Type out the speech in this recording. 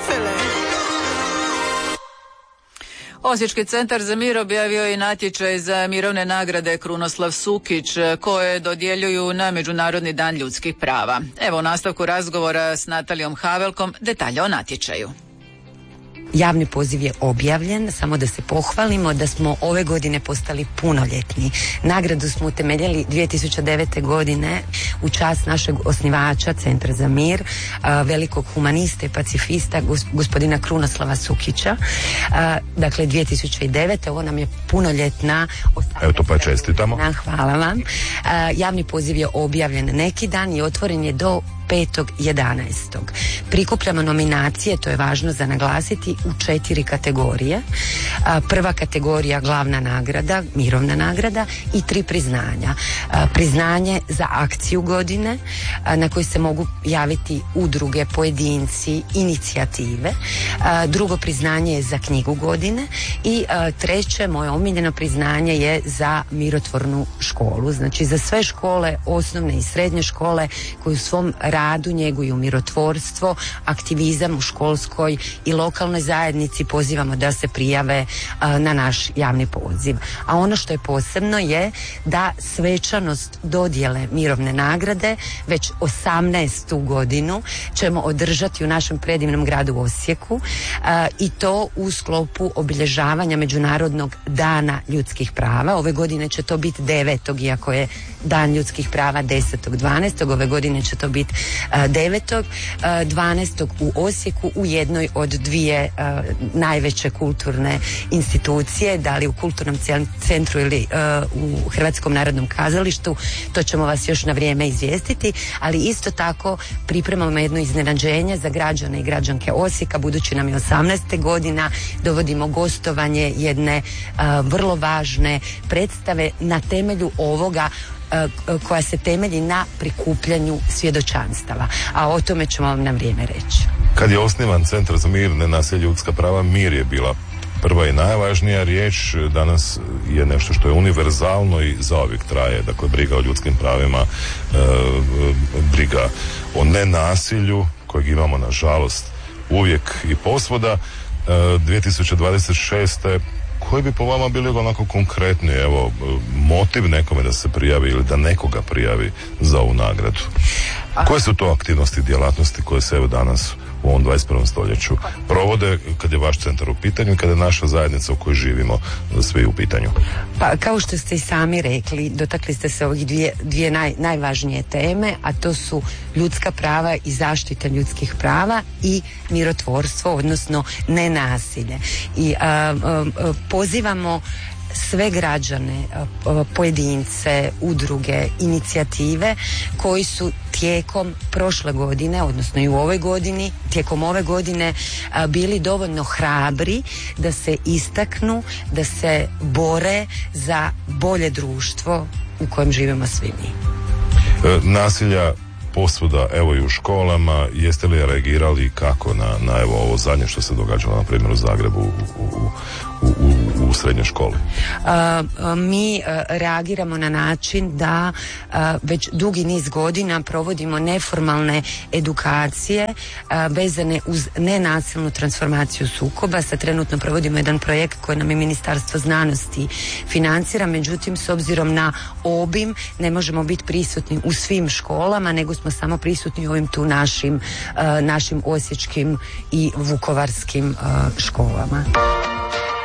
Osječki centar za mir objavio je natječaj za mirovne nagrade Krunoslav Sukić koje dodjeljuju na Međunarodni dan ljudskih prava. Evo u nastavku razgovora s Natalijom Havelkom detalje o natječaju. Javni poziv je objavljen, samo da se pohvalimo da smo ove godine postali punoljetni. Nagradu smo utemeljili 2009. godine u čast našeg osnivača Centra za mir, velikog humanista i pacifista gospodina Krunoslava Sukića. Dakle, 2009. Ovo nam je punoljetna. Evo to pa čestitamo. Hvala vam. Javni poziv je objavljen neki dan i otvoren je do 5.11. Prikupljamo nominacije, to je važno za naglasiti, u 4 kategorije. Prva kategorija glavna nagrada, mirovna nagrada i 3 priznanja. Priznanje za akciju godine na koji se mogu javiti udruge, pojedinci, inicijative. Drugo priznanje je za knjigu godine i treće, moje omiljeno priznanje je za mirotvornu školu. Znači za sve škole, osnovne i srednje škole koji u svom radu njeguju mirotvorstvo, aktivizam u školskoj i lokalnoj zajednici, pozivamo da se prijave na naš javni poziv. A ono što je posebno je da svečanost dodjele mirovne nagrade već 18. godinu ćemo održati u našem predivnom gradu Osijeku i to u sklopu obilježavanja Međunarodnog dana ljudskih prava. Ove godine će to biti 9. iako je dan ljudskih prava 10.12. Ove godine će to biti 9.12. u Osijeku u jednoj od 2 najveće kulturne institucije, da li u Kulturnom centru ili u Hrvatskom narodnom kazalištu. To ćemo vas još na vrijeme izvijestiti, ali isto tako pripremamo jedno iznenađenje za građane i građanke Osijeka, budući nam je 18. godina, dovodimo gostovanje jedne vrlo važne predstave na temelju ovoga koja se temelji na prikupljanju svjedočanstava, a o tome ćemo vam na vrijeme reći. Kad je osnivan Centar za mir, nenasilje, ljudska prava, mir je bila prva i najvažnija riječ. Danas je nešto što je univerzalno i zauvijek traje. Dakle, briga o ljudskim pravima, briga o nenasilju kojeg imamo nažalost uvijek i posvuda. 2026. koji bi po vama bili onako konkretni, evo, motiv nekome da se prijavi ili da nekoga prijavi za ovu nagradu? Koje su to aktivnosti i djelatnosti koje se evo danas u ovom 21. stoljeću provode kad je vaš centar u pitanju i kada je naša zajednica u kojoj živimo svi u pitanju? Pa kao što ste i sami rekli, dotakli ste se ovih dvije najvažnije teme, a to su ljudska prava i zaštita ljudskih prava i mirotvorstvo, odnosno nenasilje. I pozivamo sve građane, pojedince, udruge, inicijative koji su tijekom prošle godine, odnosno i u ovoj godini, tijekom ove godine bili dovoljno hrabri da se istaknu, da se bore za bolje društvo u kojem živimo svi mi. Nasilja posvuda, evo i u školama, jeste li reagirali kako na evo ovo zadnje što se događalo na primjer u Zagrebu u srednjoj školi? Mi reagiramo na način da već dugi niz godina provodimo neformalne edukacije vezane uz nenasilnu transformaciju sukoba. Sad trenutno provodimo jedan projekt koji nam je Ministarstvo znanosti financira, međutim s obzirom na obim ne možemo biti prisutni u svim školama, nego smo samo prisutni u ovim tu našim osječkim i vukovarskim školama.